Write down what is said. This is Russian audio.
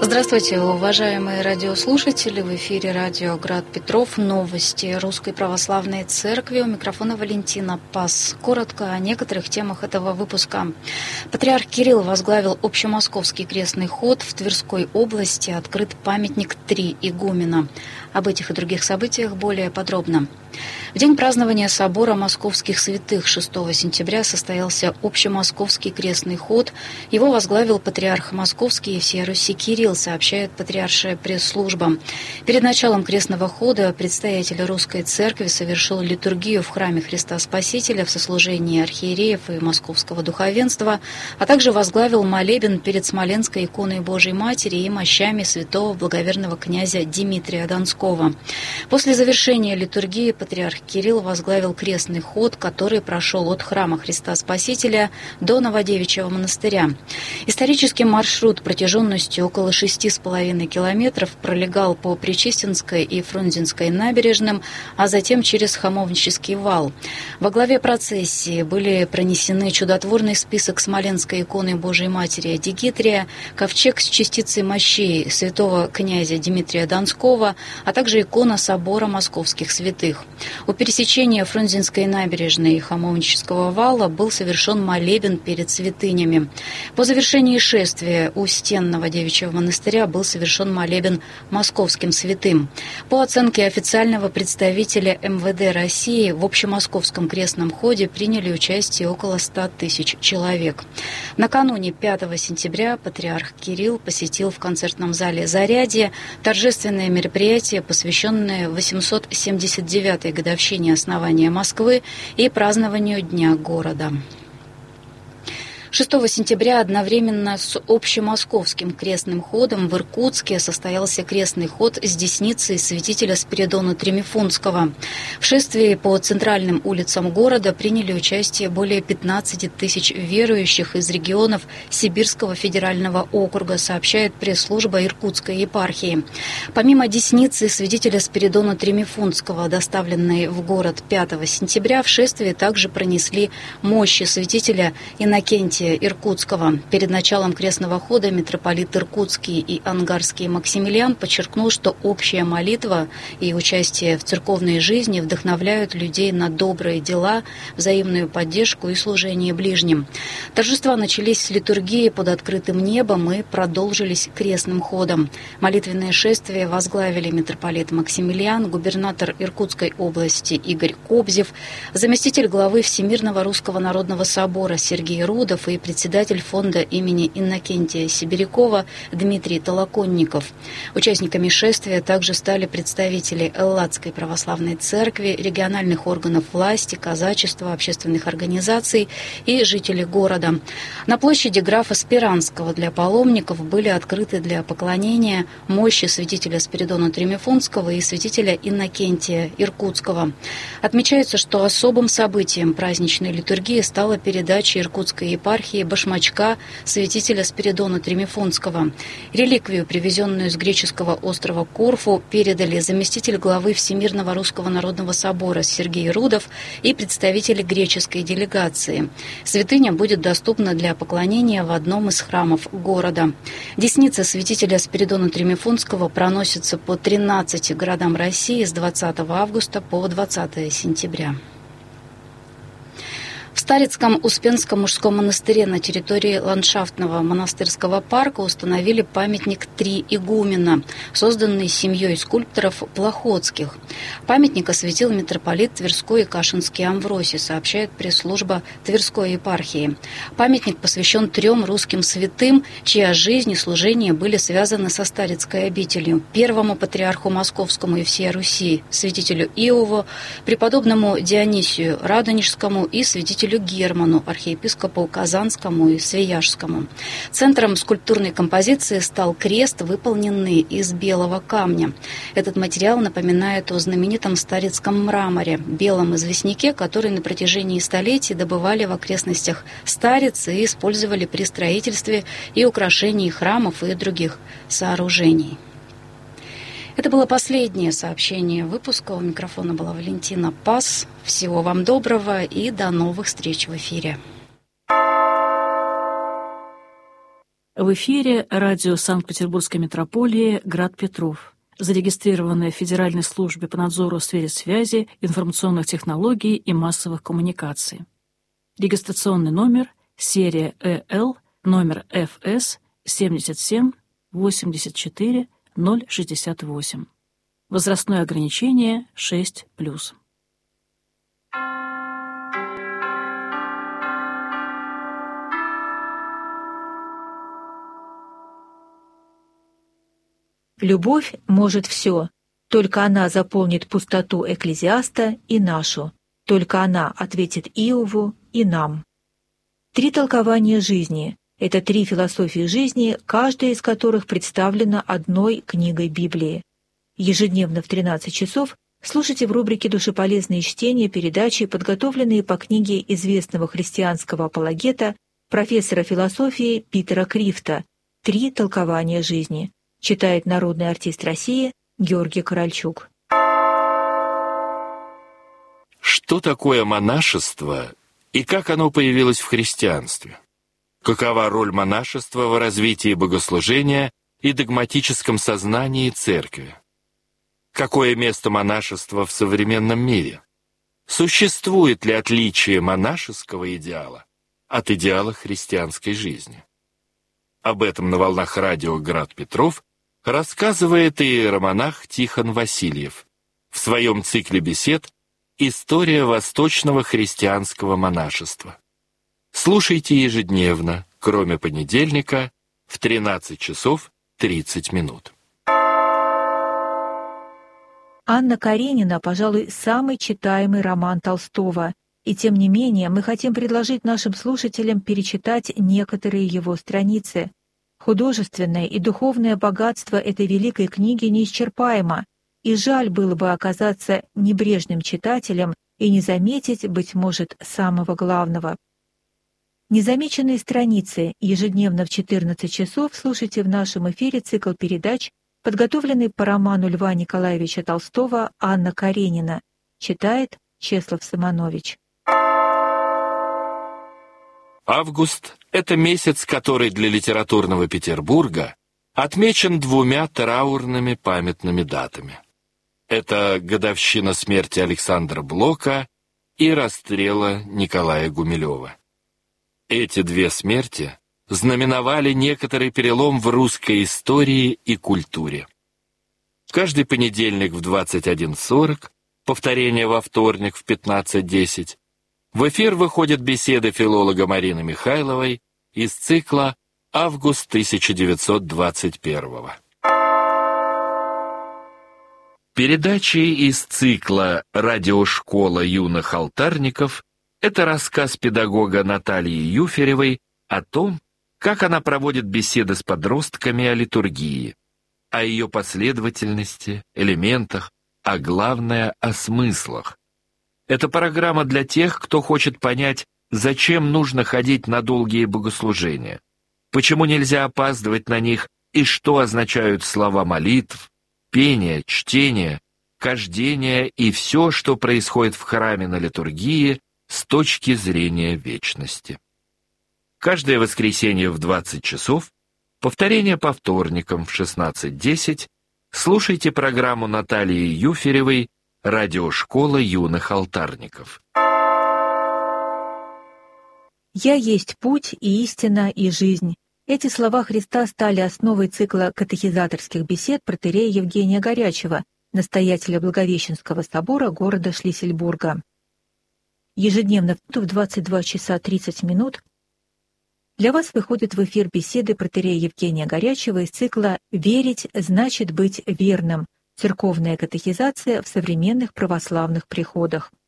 Здравствуйте, уважаемые радиослушатели. В эфире радио «Град Петров». Новости Русской Православной Церкви. У микрофона Валентина Пас. Коротко о некоторых темах этого выпуска. Патриарх Кирилл возглавил общемосковский крестный ход. В Тверской области открыт памятник 3 игумена. Об этих и других событиях более подробно. В день празднования собора московских святых 6 сентября состоялся общемосковский крестный ход. Его возглавил патриарх Московский и всей Руси Кирилл, сообщает патриаршая пресс-служба. Перед началом крестного хода предстоятель Русской Церкви совершил литургию в храме Христа Спасителя в сослужении архиереев и московского духовенства, а также возглавил молебен перед Смоленской иконой Божией Матери и мощами святого благоверного князя Дмитрия Донского. После завершения литургии патриарх Кирилл возглавил крестный ход, который прошел от храма Христа Спасителя до Новодевичьего монастыря. Исторический маршрут протяженностью около 6,5 километров пролегал по Пречистенской и Фрунзенской набережным, а затем через Хамовнический вал. Во главе процессии были пронесены чудотворный список Смоленской иконы Божией Матери Дигитрия, ковчег с частицей мощей святого князя Дмитрия Донского, а также икона собора московских святых. У пересечения Фрунзенской набережной и Хамовнического вала был совершен молебен перед святынями. По завершении шествия у стен Новодевичьего монастыря был совершен молебен московским святым. По оценке официального представителя МВД России, в общемосковском крестном ходе приняли участие около 100 тысяч человек. Накануне 5 сентября патриарх Кирилл посетил в концертном зале «Зарядье» торжественное мероприятие, посвященное 879-й годовщине основания Москвы и празднованию Дня города. 6 сентября одновременно с общемосковским крестным ходом в Иркутске состоялся крестный ход с десницей святителя Спиридона Тремифунтского. В шествии по центральным улицам города приняли участие более 15 тысяч верующих из регионов Сибирского федерального округа, сообщает пресс-служба Иркутской епархии. Помимо десницы святителя Спиридона Тремифунтского, доставленной в город 5 сентября, в шествии также пронесли мощи святителя Иннокентия Иркутского. Перед началом крестного хода митрополит Иркутский и Ангарский Максимилиан подчеркнул, что общая молитва и участие в церковной жизни вдохновляют людей на добрые дела, взаимную поддержку и служение ближним. Торжества начались с литургии под открытым небом и продолжились крестным ходом. Молитвенное шествие возглавили митрополит Максимилиан, губернатор Иркутской области Игорь Кобзев, заместитель главы Всемирного Русского Народного Собора Сергей Рудов и председатель фонда имени Иннокентия Сибирякова Дмитрий Толоконников. Участниками шествия также стали представители Элладской православной церкви, региональных органов власти, казачества, общественных организаций и жители города. На площади графа Спиранского для паломников были открыты для поклонения мощи святителя Спиридона Тремифунтского и святителя Иннокентия Иркутского. Отмечается, что особым событием праздничной литургии стала передача Иркутской епархии башмачка святителя Спиридона Тремифунтского. Реликвию, привезенную с греческого острова Корфу, передали заместитель главы Всемирного Русского Народного Собора Сергей Рудов и представители греческой делегации. Святыня будет доступна для поклонения в одном из храмов города. Десница святителя Спиридона Тремифунтского проносится по 13 городам России с 20 августа по 20 сентября. В Старицком Успенском мужском монастыре на территории ландшафтного монастырского парка установили памятник 3 игумена, созданный семьей скульпторов Плохотских. Памятник осветил митрополит Тверской и Кашинский Амвросий, сообщает пресс-служба Тверской епархии. Памятник посвящен 3 русским святым, чья жизнь и служение были связаны со Старицкой обителью: первому патриарху Московскому и всей Руси, святителю Иову, преподобному Дионисию Радонежскому и святителю Герману, архиепископу Казанскому и Свияжскому. Центром скульптурной композиции стал крест, выполненный из белого камня. Этот материал напоминает о знаменитом старицком мраморе, белом известняке, который на протяжении столетий добывали в окрестностях Старицы и использовали при строительстве и украшении храмов и других сооружений. Это было последнее сообщение выпуска. У микрофона была Валентина Пас. Всего вам доброго и до новых встреч в эфире. В эфире радио Санкт-Петербургской митрополии «Град Петров», зарегистрированное в Федеральной службе по надзору в сфере связи, информационных технологий и массовых коммуникаций. Регистрационный номер серия ЭЛ, номер ФС 77 84 068. Возрастное ограничение 6+. Любовь может все, только она заполнит пустоту Экклезиаста и нашу, только она ответит Иову и нам. 3 толкования жизни – это 3 философии жизни, каждая из которых представлена одной книгой Библии. Ежедневно в 13 часов слушайте в рубрике «Душеполезные чтения» передачи, подготовленные по книге известного христианского апологета, профессора философии Питера Крифта «3 толкования жизни». Читает народный артист России Георгий Корольчук. Что такое монашество и как оно появилось в христианстве? Какова роль монашества в развитии богослужения и догматическом сознании Церкви? Какое место монашества в современном мире? Существует ли отличие монашеского идеала от идеала христианской жизни? Об этом на волнах радио «Град Петров» рассказывает иеромонах Тихон Васильев в своем цикле бесед «История восточного христианского монашества». Слушайте ежедневно, кроме понедельника, в 13 часов 30 минут. «Анна Каренина», пожалуй, самый читаемый роман Толстого, и тем не менее мы хотим предложить нашим слушателям перечитать некоторые его страницы. Художественное и духовное богатство этой великой книги неисчерпаемо, и жаль было бы оказаться небрежным читателем и не заметить, быть может, самого главного. Незамеченные страницы ежедневно в 14 часов слушайте в нашем эфире цикл передач, подготовленный по роману Льва Николаевича Толстого «Анна Каренина». Читает Чеслав Симонович. Август — это месяц, который для литературного Петербурга отмечен 2 траурными памятными датами. Это годовщина смерти Александра Блока и расстрела Николая Гумилева. Эти 2 смерти знаменовали некоторый перелом в русской истории и культуре. Каждый понедельник в 21:40, повторение во вторник в 15:10, в эфир выходят беседы филолога Марины Михайловой из цикла «Август 1921». Передачи из цикла «Радиошкола юных алтарников» — это рассказ педагога Натальи Юферевой о том, как она проводит беседы с подростками о литургии, о ее последовательности, элементах, а главное — о смыслах. Это программа для тех, кто хочет понять, зачем нужно ходить на долгие богослужения, почему нельзя опаздывать на них и что означают слова молитв, пение, чтение, кождение и все, что происходит в храме на литургии с точки зрения вечности. Каждое воскресенье в 20 часов, повторение по вторникам в 16:10, слушайте программу Натальи Юферевой «Радиошкола юных алтарников». «Я есть путь и истина и жизнь». Эти слова Христа стали основой цикла катехизаторских бесед протоиерея Евгения Горячева, настоятеля Благовещенского собора города Шлиссельбурга. Ежедневно в 22 часа 30 минут для вас выходят в эфир беседы протоиерея Евгения Горячева из цикла «Верить значит быть верным. Церковная катехизация в современных православных приходах».